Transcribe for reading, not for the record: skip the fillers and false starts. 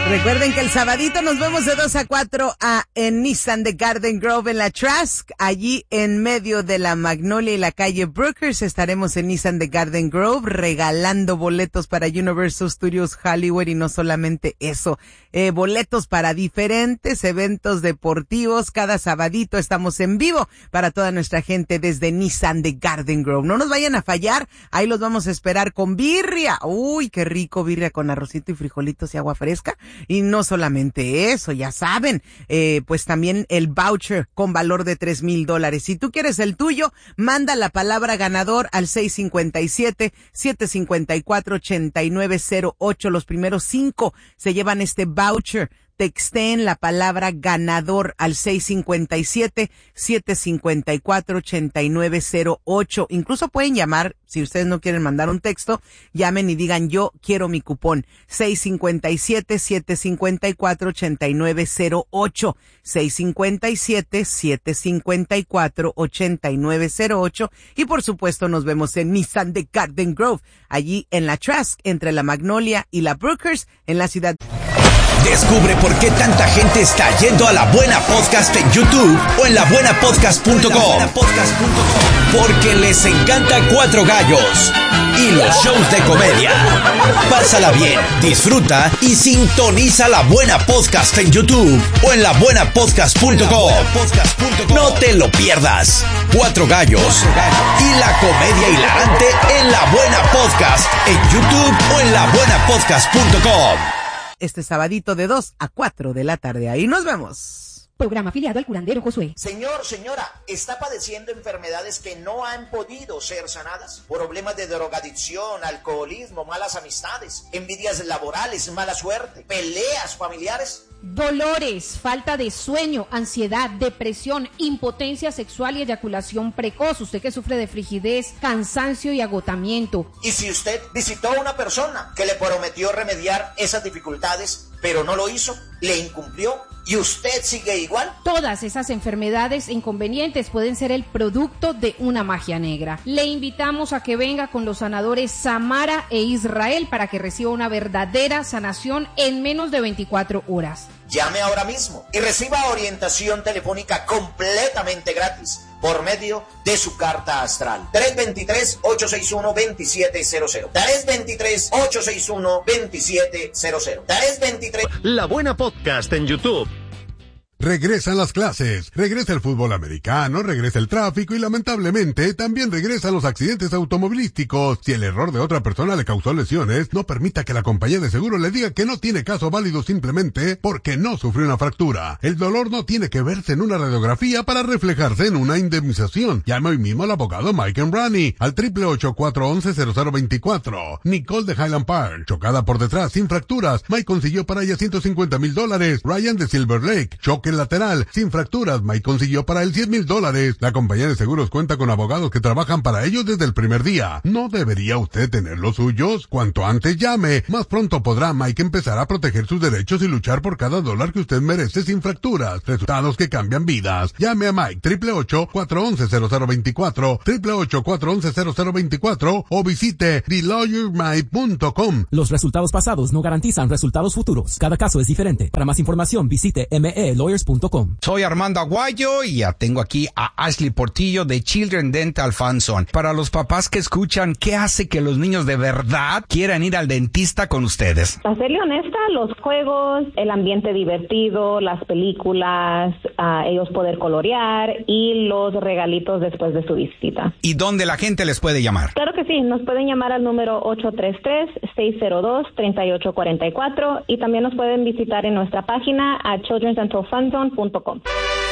Recuerden que el sabadito nos vemos de 2 a 4 en Nissan de Garden Grove en la Trask, allí en medio de la Magnolia y la calle Brookers. Estaremos en Nissan de Garden Grove regalando boletos para Universal Studios Hollywood y no solamente eso, boletos para diferentes eventos deportivos. Cada sabadito estamos en vivo para toda nuestra gente desde Nissan de Garden Grove. No nos vayan a fallar, ahí los vamos a esperar con birria. Uy, qué rico, birria con arrocito y frijolitos y agua fresca. Y no solamente eso, ya saben, pues también el voucher con valor de $3,000. Si tú quieres el tuyo, manda la palabra ganador al 657-754-8908. Los primeros 5 se llevan este voucher. Texten la palabra ganador al 657-754-8908. Incluso pueden llamar, si ustedes no quieren mandar un texto, llamen y digan yo quiero mi cupón. 657-754-8908. 657-754-8908. Y por supuesto nos vemos en Nissan de Garden Grove, allí en la Trask, entre la Magnolia y la Brookers, en la ciudad. Descubre por qué tanta gente está yendo a La Buena Podcast en YouTube o en labuenapodcast.com. Porque les encanta Cuatro Gallos y los shows de comedia. Pásala bien, disfruta y sintoniza La Buena Podcast en YouTube o en labuenapodcast.com. No te lo pierdas. Cuatro Gallos y la comedia hilarante en La Buena Podcast en YouTube o en labuenapodcast.com. Este sabadito de 2 a 4 de la tarde. Ahí nos vemos. Programa afiliado al curandero Josué. Señor, señora, ¿está padeciendo enfermedades que no han podido ser sanadas? Problemas de drogadicción, alcoholismo, malas amistades, envidias laborales, mala suerte, peleas familiares. Dolores, falta de sueño, ansiedad, depresión, impotencia sexual y eyaculación precoz. Usted que sufre de frigidez, cansancio y agotamiento. Y si usted visitó a una persona que le prometió remediar esas dificultades, pero no lo hizo, le incumplió, y usted sigue igual. Todas esas enfermedades e inconvenientes pueden ser el producto de una magia negra. Le invitamos a que venga con los sanadores Samara e Israel para que reciba una verdadera sanación en menos de 24 horas. Llame ahora mismo y reciba orientación telefónica completamente gratis por medio de su carta astral. 323-861-2700. 323-861-2700. 323. La Buena Podcast en YouTube. Regresan las clases, regresa el fútbol americano, regresa el tráfico y lamentablemente también regresan los accidentes automovilísticos. Si el error de otra persona le causó lesiones, no permita que la compañía de seguro le diga que no tiene caso válido simplemente porque no sufrió una fractura. El dolor no tiene que verse en una radiografía para reflejarse en una indemnización. Llame hoy mismo al abogado Mike Embrani al 888-411-0024. Nicole de Highland Park, chocada por detrás sin fracturas. Mike consiguió para ella $150,000. Ryan de Silver Lake, choque lateral, sin fracturas. Mike consiguió para él $10,000. La compañía de seguros cuenta con abogados que trabajan para ellos desde el primer día. ¿No debería usted tener los suyos? Cuanto antes llame, más pronto podrá Mike empezar a proteger sus derechos y luchar por cada dólar que usted merece sin fracturas. Resultados que cambian vidas. Llame a Mike 888-411-0024, 888-411-0024 o visite TheLawyerMike.com. Los resultados pasados no garantizan resultados futuros. Cada caso es diferente. Para más información visite MELawyers.com. Soy Armando Aguayo y ya tengo aquí a Ashley Portillo de Children Dental Funson. Para los papás que escuchan, ¿qué hace que los niños de verdad quieran ir al dentista con ustedes? Para serle honesta, los juegos, el ambiente divertido, las películas, ellos poder colorear y los regalitos después de su visita. ¿Y dónde la gente les puede llamar? Claro que sí, nos pueden llamar al número 833-602-3844 y también nos pueden visitar en nuestra página a childrensdentalfunzone.com.